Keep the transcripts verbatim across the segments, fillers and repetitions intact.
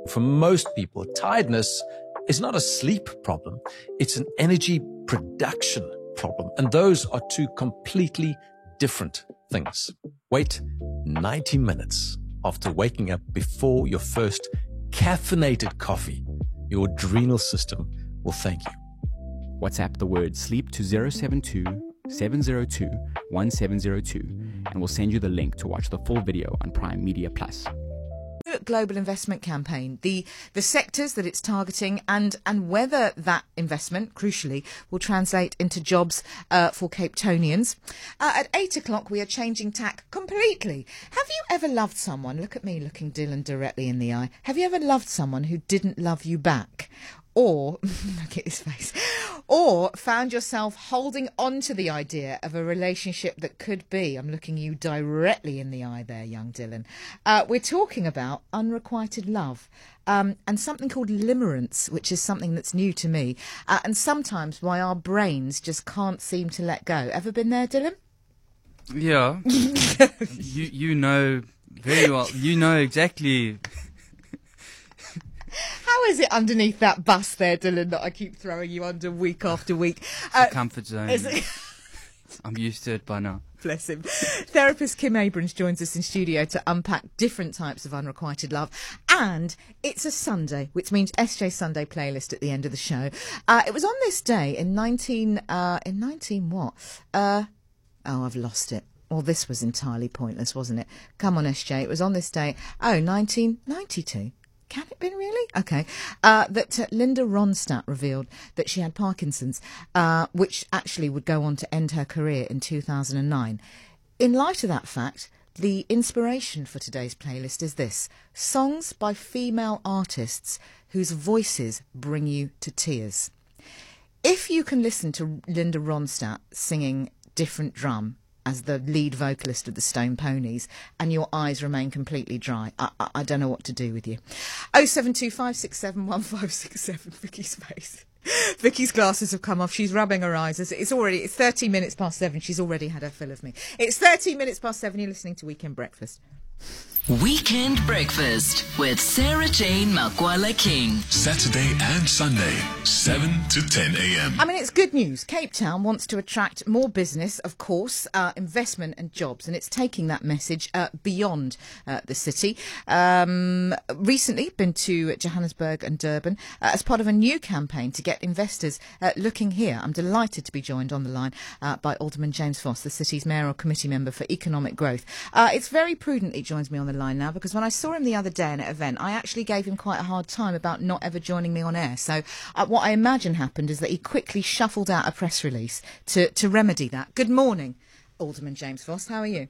For most people, tiredness is not a sleep problem. It's an energy production problem. And those are two completely different things. Wait ninety minutes after waking up before your first caffeinated coffee. Your adrenal system will thank you. WhatsApp the word sleep to zero seven two, seven zero two, one seven zero two and we'll send you the link to watch the full video on Prime Media Plus. Global investment campaign, the the sectors that it's targeting, and and whether that investment, crucially, will translate into jobs uh, for Cape Townians. Uh, at eight o'clock, we are changing tack completely. Have you ever loved someone? Look at me looking Dylan directly in the eye. Have you ever loved someone who didn't love you back? Or, look at his face, or found yourself holding on to the idea of a relationship that could be, I'm looking you directly in the eye there, young Dylan. Uh, we're talking about unrequited love um, and something called limerence, which is something that's new to me, uh, and sometimes why our brains just can't seem to let go. Ever been there, Dylan? Yeah. you, you know very well, you know exactly... How is it underneath that bus there, Dylan, that I keep throwing you under week after week? It's uh, a comfort zone. It... I'm used to it by now. Bless him. Therapist Kim Abrams joins us in studio to unpack different types of unrequited love. And it's a Sunday, which means S J Sunday playlist at the end of the show. Uh, it was on this day in nineteen... Uh, in nineteen what? Uh, oh, I've lost it. Well, this was entirely pointless, wasn't it? Come on, S J. It was on this day. Oh, nineteen ninety-two. Can it been really? Okay. Uh, that uh, Linda Ronstadt revealed that she had Parkinson's, uh, which actually would go on to end her career in two thousand nine. In light of that fact, the inspiration for today's playlist is this: songs by female artists whose voices bring you to tears. If you can listen to Linda Ronstadt singing Different Drum as the lead vocalist of the Stone Ponies, and your eyes remain completely dry, I, I, I don't know what to do with you. oh seven two five six seven one five six seven, Vicky's face. Vicky's glasses have come off. She's rubbing her eyes. It's, it's already, it's thirteen minutes past seven. She's already had her fill of me. It's thirteen minutes past seven. You're listening to Weekend Breakfast. Weekend Breakfast with Sarah Jane Makwala King. Saturday and Sunday, seven to ten a.m. I mean, it's good news. Cape Town wants to attract more business, of course, uh, investment and jobs, and it's taking that message uh, beyond uh, the city. Um, recently been to Johannesburg and Durban uh, as part of a new campaign to get investors uh, looking here. I'm delighted to be joined on the line uh, by Alderman James Voss, the city's mayoral committee member for economic growth. Uh, it's very prudent he joins me on the line now, because when I saw him the other day in an event, I actually gave him quite a hard time about not ever joining me on air. So uh, what I imagine happened is that he quickly shuffled out a press release to, to remedy that. Good morning, Alderman James Voss. How are you?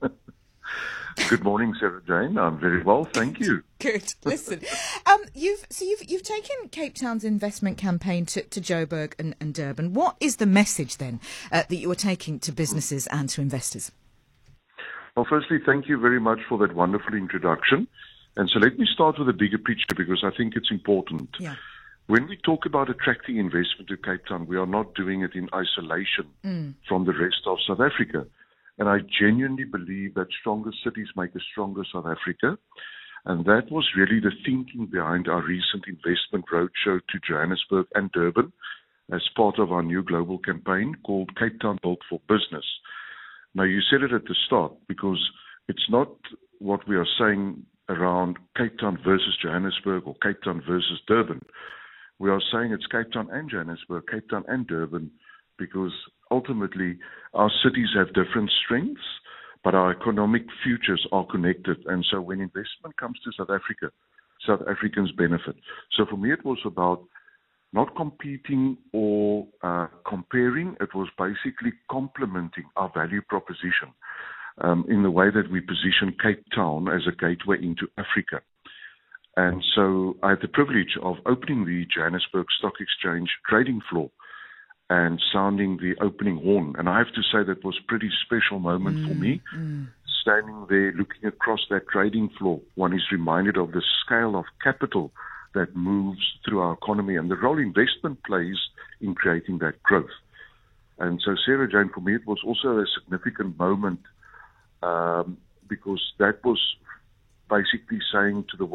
Good morning, Sarah Jane. I'm very well, thank you. Good. Listen, um, you've so you've you've taken Cape Town's investment campaign to, to Joburg and, and Durban. What is the message then uh, that you are taking to businesses and to investors? Well, firstly, thank you very much for that wonderful introduction. And so let me start with the bigger picture, because I think it's important. Yeah. When we talk about attracting investment to Cape Town, we are not doing it in isolation mm. from the rest of South Africa. And I genuinely believe that stronger cities make a stronger South Africa. And that was really the thinking behind our recent investment roadshow to Johannesburg and Durban as part of our new global campaign called Cape Town Built for Business. Now, you said it at the start, because it's not what we are saying around Cape Town versus Johannesburg or Cape Town versus Durban. We are saying it's Cape Town and Johannesburg, Cape Town and Durban, because ultimately our cities have different strengths, but our economic futures are connected. And so when investment comes to South Africa, South Africans benefit. So for me, it was about not competing or uh, comparing. It was basically complementing our value proposition um, in the way that we position Cape Town as a gateway into Africa. And so I had the privilege of opening the Johannesburg Stock Exchange trading floor and sounding the opening horn. And I have to say that was a pretty special moment mm, for me. Mm. Standing there looking across that trading floor, one is reminded of the scale of capital that moves through our economy and the role investment plays in creating that growth. And so, Sarah Jane, for me, it was also a significant moment um, because that was basically saying to the